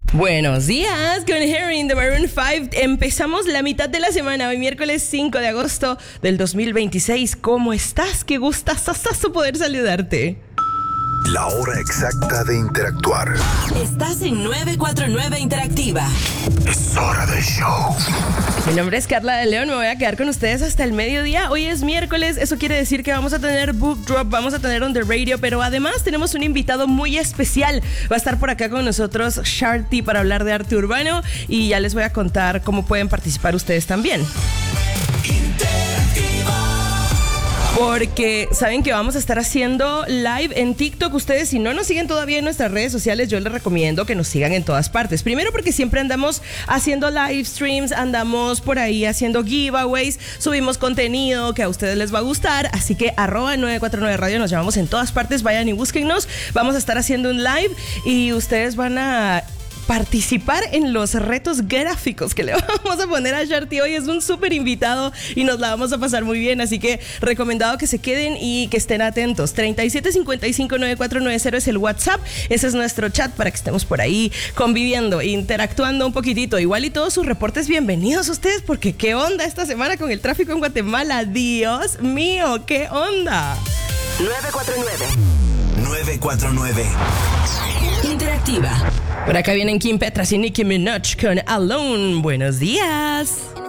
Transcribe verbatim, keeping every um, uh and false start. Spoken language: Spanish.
Buenos días con Hearing de Maroon cinco. Empezamos la mitad de la semana, hoy miércoles cinco de agosto del dos mil veintiséis. ¿Cómo estás? Qué gustazo poder saludarte. La hora exacta de interactuar. Estás en nueve cuatro nueve Interactiva. Es hora del show. Mi nombre es Carla de León, me voy a quedar con ustedes hasta el mediodía. Hoy es miércoles, eso quiere decir que vamos a tener book drop, vamos a tener on the radio, pero además tenemos un invitado muy especial. Va a estar por acá con nosotros Sharty para hablar de arte urbano y ya les voy a contar cómo pueden participar ustedes también. Porque saben que vamos a estar haciendo live en TikTok. Ustedes, si no nos siguen todavía en nuestras redes sociales, yo les recomiendo que nos sigan en todas partes. Primero porque siempre andamos haciendo live streams, andamos por ahí haciendo giveaways, subimos contenido que a ustedes les va a gustar. Así que arroba nueve cuatro nueve radio, nos llamamos en todas partes, vayan y búsquennos. Vamos a estar haciendo un live y ustedes van a participar en los retos gráficos que le vamos a poner a Sharty. Hoy es un súper invitado y nos la vamos a pasar muy bien, así que recomendado que se queden y que estén atentos. treinta y siete cincuenta y cinco noventa y cuatro noventa es el WhatsApp, ese es nuestro chat para que estemos por ahí conviviendo, interactuando un poquitito. Igual y todos sus reportes bienvenidos a ustedes, porque qué onda esta semana con el tráfico en Guatemala. Dios mío, qué onda. nueve cuatro nueve nueve cuatro nueve Interactiva. Por acá vienen Kim Petras y Nicki Minaj con Alone. Buenos días.